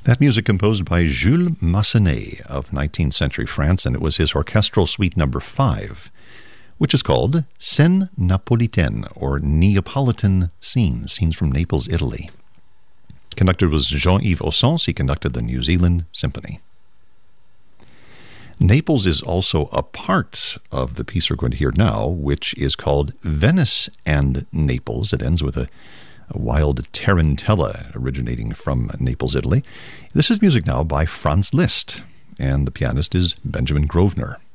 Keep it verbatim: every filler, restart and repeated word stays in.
That music composed by Jules Massenet of nineteenth century France, and it was his orchestral suite number five, which is called Scènes Napolitaines, or Neapolitan Scenes, Scenes from Naples, Italy. Conducted was Jean-Yves Ossens. He conducted the New Zealand Symphony. Naples is also a part of the piece we're going to hear now, which is called Venice and Naples. It ends with a a wild tarantella originating from Naples, Italy. This is music now by Franz Liszt, and the pianist is Benjamin Grosvenor.